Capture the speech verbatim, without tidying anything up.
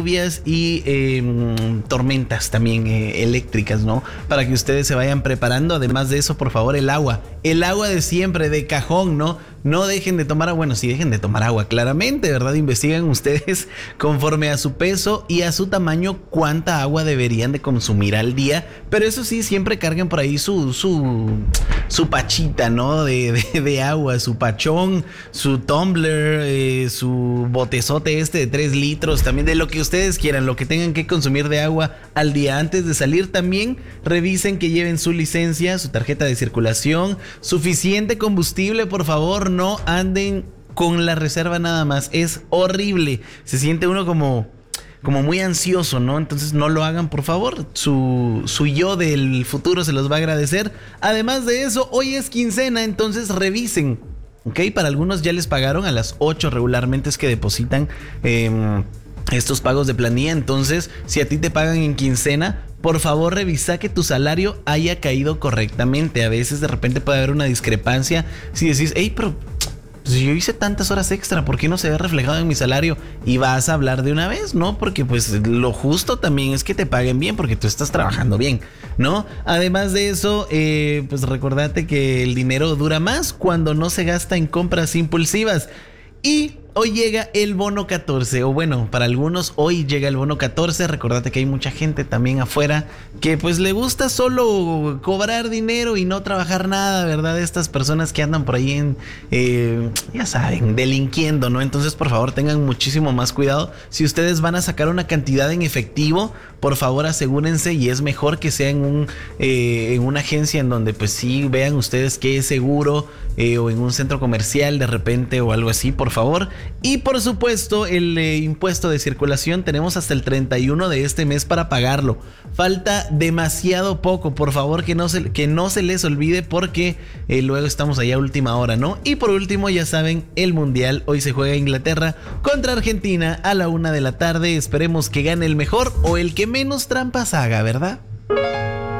lluvias y eh, tormentas también eh, eléctricas, ¿no? Para que ustedes se vayan preparando. Además de eso, por favor, el agua. El agua de siempre, de cajón, ¿no? No dejen de tomar agua. Bueno, sí dejen de tomar agua, claramente, ¿verdad? Investiguen ustedes conforme a su peso y a su tamaño cuánta agua deberían de consumir al día. Pero eso sí, siempre carguen por ahí su, su, su pachita, ¿no? De, de, de agua, su pachón, su tumbler, eh, su botezote este de tres litros, también de lo que ustedes quieran, lo que tengan que consumir de agua al día. Antes de salir también revisen que lleven su licencia, su tarjeta de circulación, suficiente combustible, por favor, no anden con la reserva nada más, es horrible, se siente uno como, como muy ansioso, ¿no? Entonces no lo hagan, por favor, su, su yo del futuro se los va a agradecer. Además de eso, hoy es quincena, entonces revisen, ¿ok? Para algunos ya les pagaron a las ocho regularmente, es que depositan eh, estos pagos de planilla. Entonces, si a ti te pagan en quincena, por favor revisa que tu salario haya caído correctamente. A veces de repente puede haber una discrepancia si decís, hey, pero pues yo hice tantas horas extra, ¿por qué no se ve reflejado en mi salario? Y vas a hablar de una vez, ¿no? Porque pues lo justo también es que te paguen bien, porque tú estás trabajando bien, ¿no? Además de eso, eh, pues recordate que el dinero dura más cuando no se gasta en compras impulsivas. Y hoy llega el bono catorce, o bueno, para algunos hoy llega el bono catorce. Recordate que hay mucha gente también afuera que pues le gusta solo cobrar dinero y no trabajar nada, ¿verdad? Estas personas que andan por ahí en, eh, ya saben, delinquiendo, ¿no? Entonces, por favor, tengan muchísimo más cuidado. Si ustedes van a sacar una cantidad en efectivo, por favor asegúrense, y es mejor que sea en, un, eh, en una agencia en donde pues sí vean ustedes que es seguro, eh, o en un centro comercial de repente o algo así, por favor. Y por supuesto el eh, impuesto de circulación tenemos hasta el treinta y uno de este mes para pagarlo. Falta demasiado poco, por favor que no se, que no se les olvide, porque eh, luego estamos allá a última hora, ¿no? Y por último, ya saben, el mundial hoy se juega Inglaterra contra Argentina a la una de la tarde. Esperemos que gane el mejor o el que menos trampas haga, ¿verdad?